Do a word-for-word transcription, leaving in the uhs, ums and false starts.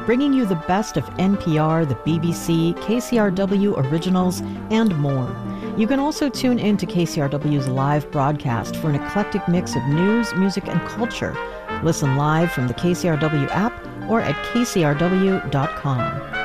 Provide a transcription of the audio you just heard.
bringing you the best of N P R, the B B C, K C R W originals, and more. You can also tune in to K C R W's live broadcast for an eclectic mix of news, music, and culture. Listen live from the K C R W app or at K C R W dot com.